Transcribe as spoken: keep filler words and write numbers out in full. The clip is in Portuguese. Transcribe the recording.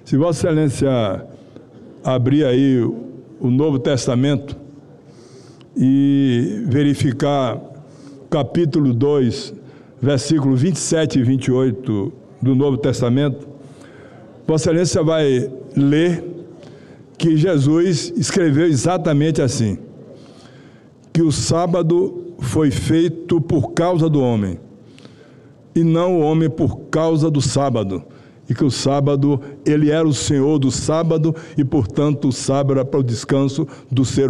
Se Vossa Excelência abrir aí o Novo Testamento e verificar capítulo dois, versículo vinte e sete e vinte e oito do Novo Testamento, Vossa Excelência vai ler que Jesus escreveu exatamente assim: que o sábado foi feito por causa do homem, e não o homem por causa do sábado, e que o sábado, ele era o Senhor do sábado, e portanto o sábado era para o descanso do ser humano.